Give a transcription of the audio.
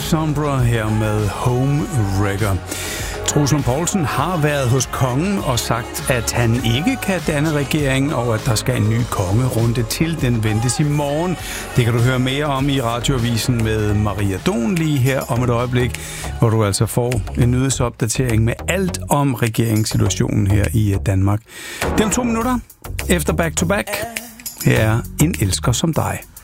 Alexandra her med Home Wrecker. Troels Lund Poulsen har været hos kongen og sagt, at han ikke kan danne regering, og at der skal en ny kongerunde til. Den ventes i morgen. Det kan du høre mere om i Radioavisen med Maria Don lige her om et øjeblik, hvor du altså får en nyhedsopdatering med alt om regeringssituationen her i Danmark. Det om 2 minutter efter Back to Back. Her er En elsker som dig.